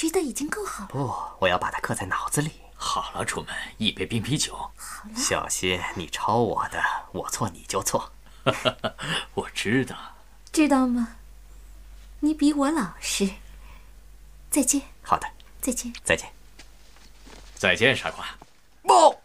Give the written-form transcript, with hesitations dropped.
觉得已经够好了。 不，我要把它刻在脑子里。 好了，楚门，一杯冰啤酒。 好了， 小心你抄我的，我错你就错。 我知道。 知道吗？你比我老实。再见。 好的， 再见。 再见。 再见，傻瓜。 不。